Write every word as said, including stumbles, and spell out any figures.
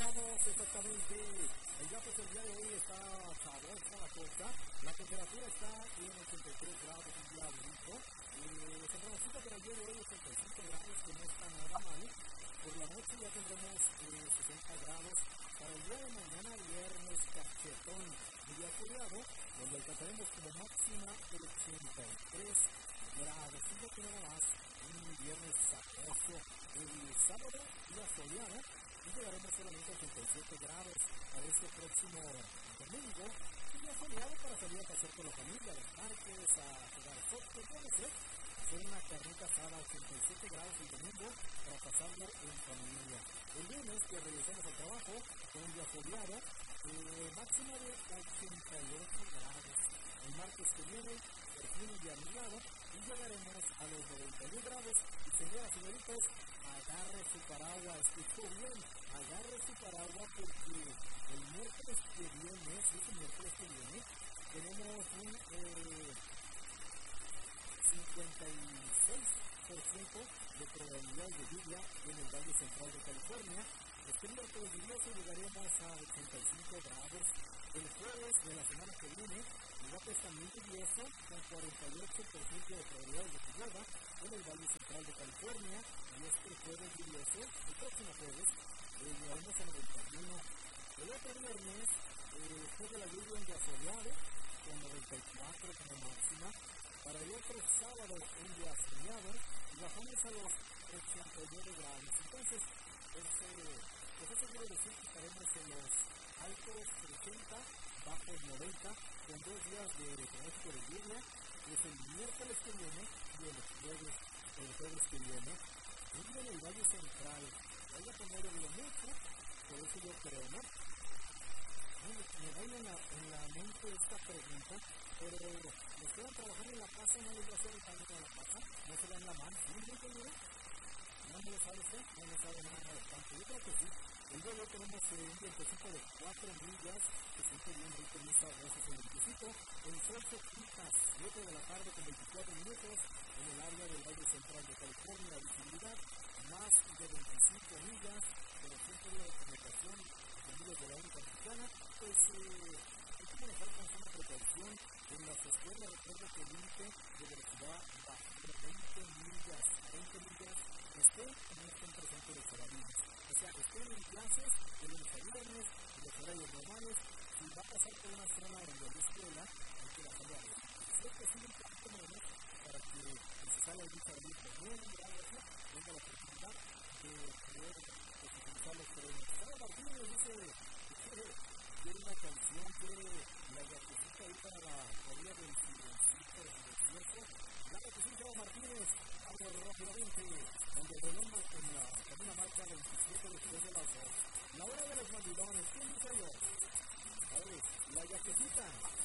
regresamos exactamente. El día, pues, el día de hoy está sabrosa la cosa. La temperatura está en ochenta y tres grados, un día bonito. Eh, se pronostica para el día de hoy ochenta y cinco grados, que no está nada mal. Por la noche ya tendremos eh, sesenta grados. Para el día de mañana, viernes cachetón, un día soleado, donde alcanzaremos como máxima el ochenta y tres grados. Y ya que nada más, un viernes sabroso. El sábado, día soleado, y llegaremos solamente a ochenta y siete grados para este próximo domingo. Un día soleado para salir a pasear con la familia, a los parques, a jugar fútbol, yo no sé. Hacer una carnita asada a ochenta y siete grados el domingo para pasarlo en familia. El lunes, que regresamos al trabajo, con un día soleado, eh, máxima de ochenta y ocho grados. El martes que viene, por fin un día nublado, y llegaremos a los noventa y uno grados. Y señoras y señoritas, agarre su paraguas, escuchó bien, agarre su paraguas porque el miércoles que viene, sí, el miércoles que viene, tenemos un eh, cincuenta y seis por ciento de probabilidad de lluvia en el Valle Central de California. Este miércoles lluvioso llegaremos a ochenta y cinco grados. El jueves de la semana que viene, lugares también lluvioso, con cuarenta y ocho por ciento de probabilidad de lluvia en el Valle Central de California. Y este jueves lluvioso, el próximo jueves, eh, llegaremos a noventa y uno. El otro viernes, eh, después de la lluvia, un día soleado, con noventa y cuatro como máxima. Para el otro sábado, un día soleado, y bajamos a los ochenta y nueve grados. Entonces, pues, eh, pues eso quiere decir que estaremos en los altos ochenta, bajos noventa, con dos días de pronóstico de lluvia, que es el miércoles que viene y el jueves, el jueves que viene. Lluvia en el Valle Central. Voy a poner el mucho, por eso yo creo, ¿no? Me da en la, en la mente esta pregunta, pero los que van a trabajar en la casa no les va a hacer el cambio a la casa, no se dan la mano, ¿no es muy seguro? ¿No me lo sabe usted? No me sabe nada de tanto. Yo creo que sí. El día de hoy tenemos eh, un vientecito de cuatro millas, que siente bien rico, muy sabroso el vientecito. El sol se quita a siete de la tarde con veinticuatro minutos en el área del Valle Central de California. La visibilidad más de veinticinco millas, pero siempre la comunicación con millas de la única mexicana. Pues eh, hay que manejar con suma precaución. En las escuelas, recuerdo que el límite de velocidad va de veinte millas, veinte millas, estén o no estén presentes los horarios. O sea, estén en clases de lunes a viernes, en los horarios normales. Si va a pasar por una zona donde hay escuela, hay que bajarlo a ver. Si es posible, un poquito menos para que si sale algún servicio bien, algo así, tenga la oportunidad de poder utilizar los frenos. Sara Martínez dice que quiere una canción, quiere la gatecita ahí para la teoría del silencito silencioso. La gatecita Martínez, vamos rápidamente, donde tenemos en la, en una marca veintisiete después de las dos. La hora de los mandilones, ¿quién dice yo? A ver, la gatecita.